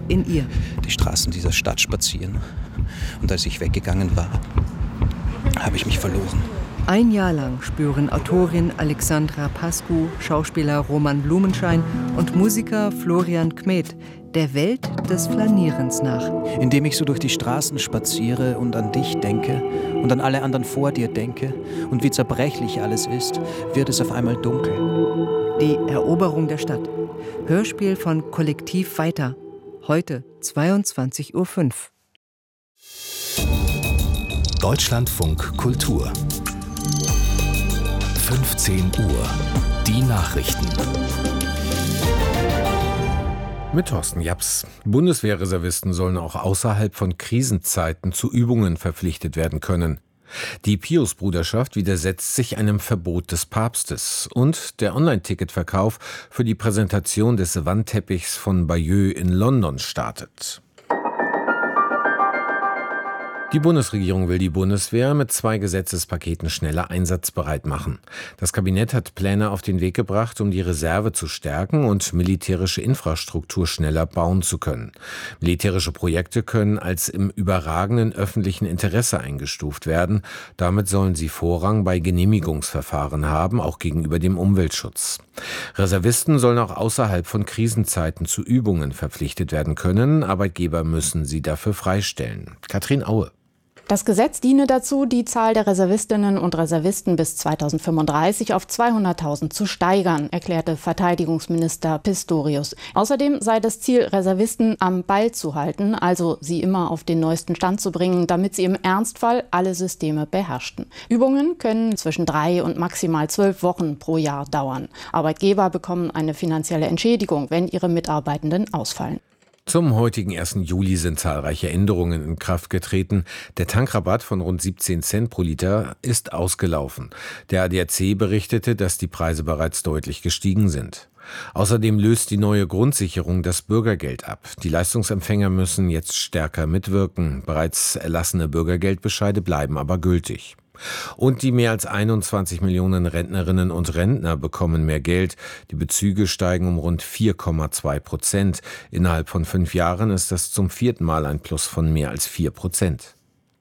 in ihr. Die Straßen dieser Stadt spazieren. Und als ich weggegangen war, habe ich mich verloren. Ein Jahr lang spüren Autorin Alexandra Pascu, Schauspieler Roman Blumenschein und Musiker Florian Kmet der Welt des Flanierens nach. Indem ich so durch die Straßen spaziere und an dich denke und an alle anderen vor dir denke und wie zerbrechlich alles ist, wird es auf einmal dunkel. Die Eroberung der Stadt. Hörspiel von Kollektiv Weiter. Heute 22:05 Uhr. Deutschlandfunk Kultur 15 Uhr. Die Nachrichten. Mit Thorsten Japs. Bundeswehrreservisten sollen auch außerhalb von Krisenzeiten zu Übungen verpflichtet werden können. Die Pius-Bruderschaft widersetzt sich einem Verbot des Papstes. Und der Online-Ticketverkauf für die Präsentation des Wandteppichs von Bayeux in London startet. Die Bundesregierung will die Bundeswehr mit 2 Gesetzespaketen schneller einsatzbereit machen. Das Kabinett hat Pläne auf den Weg gebracht, um die Reserve zu stärken und militärische Infrastruktur schneller bauen zu können. Militärische Projekte können als im überragenden öffentlichen Interesse eingestuft werden. Damit sollen sie Vorrang bei Genehmigungsverfahren haben, auch gegenüber dem Umweltschutz. Reservisten sollen auch außerhalb von Krisenzeiten zu Übungen verpflichtet werden können. Arbeitgeber müssen sie dafür freistellen. Katrin Aue. Das Gesetz diene dazu, die Zahl der Reservistinnen und Reservisten bis 2035 auf 200.000 zu steigern, erklärte Verteidigungsminister Pistorius. Außerdem sei das Ziel, Reservisten am Ball zu halten, also sie immer auf den neuesten Stand zu bringen, damit sie im Ernstfall alle Systeme beherrschten. Übungen können zwischen 3 und maximal 12 Wochen pro Jahr dauern. Arbeitgeber bekommen eine finanzielle Entschädigung, wenn ihre Mitarbeitenden ausfallen. Zum heutigen 1. Juli sind zahlreiche Änderungen in Kraft getreten. Der Tankrabatt von rund 17 Cent pro Liter ist ausgelaufen. Der ADAC berichtete, dass die Preise bereits deutlich gestiegen sind. Außerdem löst die neue Grundsicherung das Bürgergeld ab. Die Leistungsempfänger müssen jetzt stärker mitwirken. Bereits erlassene Bürgergeldbescheide bleiben aber gültig. Und die mehr als 21 Millionen Rentnerinnen und Rentner bekommen mehr Geld. Die Bezüge steigen um rund 4,2%. Innerhalb von 5 Jahren ist das zum 4. Mal ein Plus von mehr als 4%.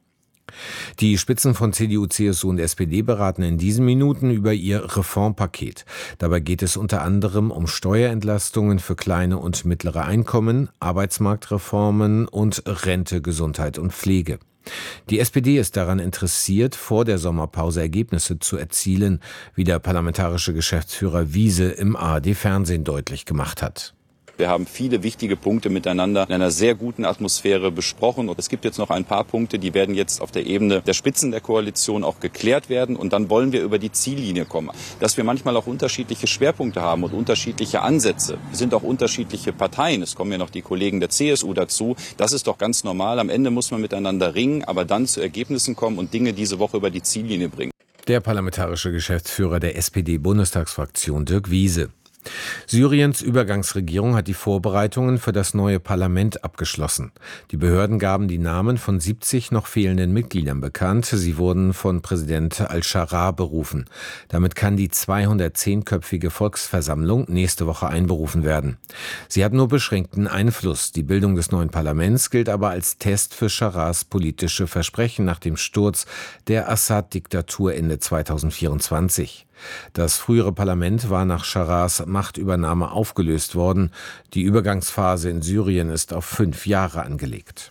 Die Spitzen von CDU, CSU und SPD beraten in diesen Minuten über ihr Reformpaket. Dabei geht es unter anderem um Steuerentlastungen für kleine und mittlere Einkommen, Arbeitsmarktreformen und Rente, Gesundheit und Pflege. Die SPD ist daran interessiert, vor der Sommerpause Ergebnisse zu erzielen, wie der parlamentarische Geschäftsführer Wiese im ARD-Fernsehen deutlich gemacht hat. Wir haben viele wichtige Punkte miteinander in einer sehr guten Atmosphäre besprochen. Und es gibt jetzt noch ein paar Punkte, die werden jetzt auf der Ebene der Spitzen der Koalition auch geklärt werden. Und dann wollen wir über die Ziellinie kommen. Dass wir manchmal auch unterschiedliche Schwerpunkte haben und unterschiedliche Ansätze. Wir sind auch unterschiedliche Parteien. Es kommen ja noch die Kollegen der CSU dazu. Das ist doch ganz normal. Am Ende muss man miteinander ringen, aber dann zu Ergebnissen kommen und Dinge diese Woche über die Ziellinie bringen. Der parlamentarische Geschäftsführer der SPD-Bundestagsfraktion Dirk Wiese. Syriens Übergangsregierung hat die Vorbereitungen für das neue Parlament abgeschlossen. Die Behörden gaben die Namen von 70 noch fehlenden Mitgliedern bekannt. Sie wurden von Präsident al-Sharaa berufen. Damit kann die 210-köpfige Volksversammlung nächste Woche einberufen werden. Sie hat nur beschränkten Einfluss. Die Bildung des neuen Parlaments gilt aber als Test für Sharaas politische Versprechen nach dem Sturz der Assad-Diktatur Ende 2024. Das frühere Parlament war nach Sharaas Machtübernahme aufgelöst worden. Die Übergangsphase in Syrien ist auf 5 Jahre angelegt.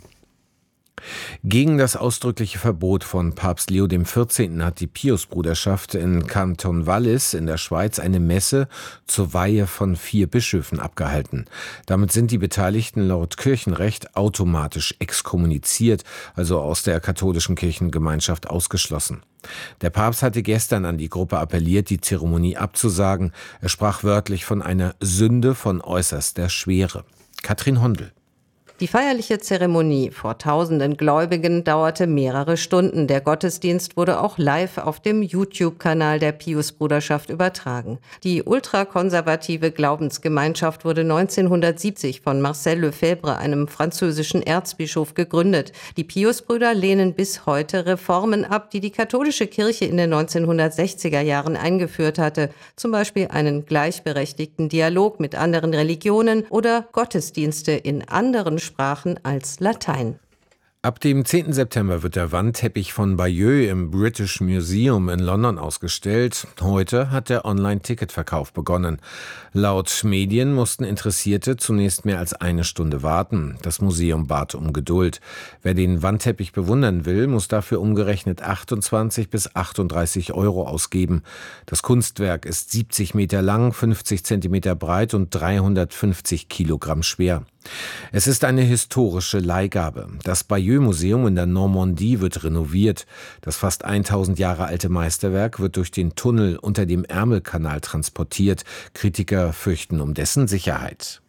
Gegen das ausdrückliche Verbot von Papst Leo XIV. Hat die Pius-Bruderschaft in Kanton Wallis in der Schweiz eine Messe zur Weihe von 4 Bischöfen abgehalten. Damit sind die Beteiligten laut Kirchenrecht automatisch exkommuniziert, also aus der katholischen Kirchengemeinschaft ausgeschlossen. Der Papst hatte gestern an die Gruppe appelliert, die Zeremonie abzusagen. Er sprach wörtlich von einer Sünde von äußerster Schwere. Katrin Hondel. Die feierliche Zeremonie vor tausenden Gläubigen dauerte mehrere Stunden. Der Gottesdienst wurde auch live auf dem YouTube-Kanal der Pius-Bruderschaft übertragen. Die ultrakonservative Glaubensgemeinschaft wurde 1970 von Marcel Lefebvre, einem französischen Erzbischof, gegründet. Die Pius-Brüder lehnen bis heute Reformen ab, die die katholische Kirche in den 1960er Jahren eingeführt hatte. Zum Beispiel einen gleichberechtigten Dialog mit anderen Religionen oder Gottesdienste in anderen Sprachen als Latein. Ab dem 10. September wird der Wandteppich von Bayeux im British Museum in London ausgestellt. Heute hat der Online-Ticketverkauf begonnen. Laut Medien mussten Interessierte zunächst mehr als eine Stunde warten. Das Museum bat um Geduld. Wer den Wandteppich bewundern will, muss dafür umgerechnet 28 bis 38 € ausgeben. Das Kunstwerk ist 70 Meter lang, 50 Zentimeter breit und 350 Kilogramm schwer. Es ist eine historische Leihgabe. Das Bayeux-Museum in der Normandie wird renoviert. Das fast 1000 Jahre alte Meisterwerk wird durch den Tunnel unter dem Ärmelkanal transportiert. Kritiker fürchten um dessen Sicherheit.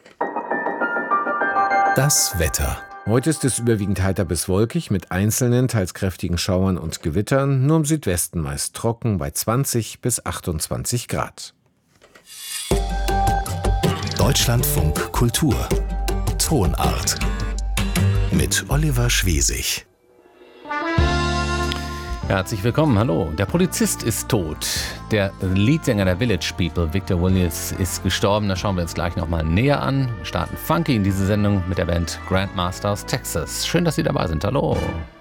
Das Wetter. Heute ist es überwiegend heiter bis wolkig mit einzelnen, teils kräftigen Schauern und Gewittern. Nur im Südwesten meist trocken bei 20 bis 28 Grad. Deutschlandfunk Kultur. Tonart. Mit Oliver Schwesig. Herzlich willkommen, hallo. Der Polizist ist tot. Der Leadsänger der Village People, Victor Williams, ist gestorben. Das schauen wir uns gleich nochmal näher an. Wir starten funky in diese Sendung mit der Band Grandmaster aus Texas. Schön, dass Sie dabei sind. Hallo.